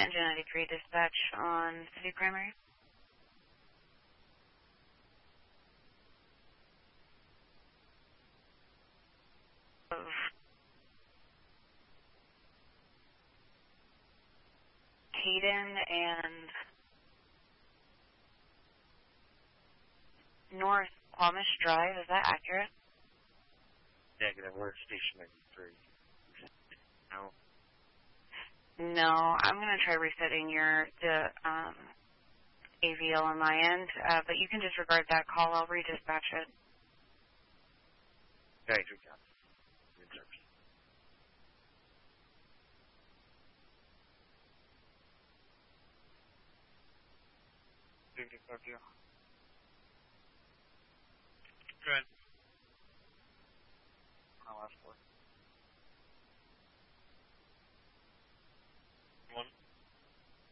Engine 93 dispatch on City Primary. Of Hayden and North Amish Drive, is that accurate? Negative, we're at Station 93. No. No, I'm going to try resetting the AVL on my end, but you can disregard that call. I'll redispatch it. Okay, good job. Good service. Good.